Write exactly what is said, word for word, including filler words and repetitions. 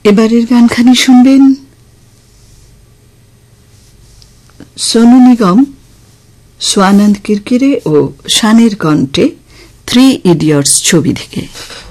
এবারের গানখানি শুনবেন সোনু নিগম, সোয়ানন্দ কিরকিরে ও শানের কণ্ঠে থ্রি ইডিয়টস ছবি থেকে।